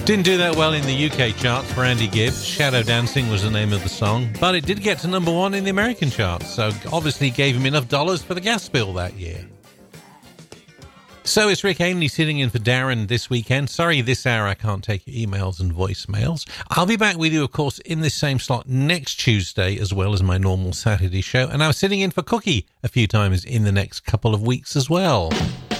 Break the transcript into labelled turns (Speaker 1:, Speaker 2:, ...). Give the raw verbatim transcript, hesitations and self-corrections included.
Speaker 1: Didn't do that well in the U K charts for Andy Gibbs. Shadow Dancing was the name of the song, but it did get to number one in the American charts, so obviously gave him enough dollars for the gas bill that year. So it's Rick Ainley sitting in for Darren this weekend. Sorry, this hour I can't take your emails and voicemails. I'll be back with you, of course, in this same slot next Tuesday, as well as my normal Saturday show. And I'm sitting in for Cookie a few times in the next couple of weeks as well.